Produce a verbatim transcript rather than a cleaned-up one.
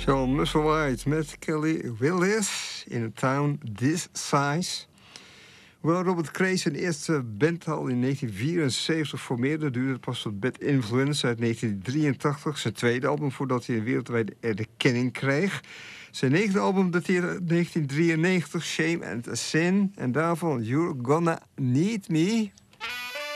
Sean Musselwhite met Kelly Willis in a Town This Size. Hoewel Robert Cray zijn eerste band al in negentien vierenzeventig formeerde, duurde het pas tot Bad Influence uit negentien drieëntachtig, zijn tweede album, voordat hij een wereldwijde erkenning kreeg. Zijn negende album dateerde negentien drieënnegentig, Shame and a Sin, en daarvan You're Gonna Need Me.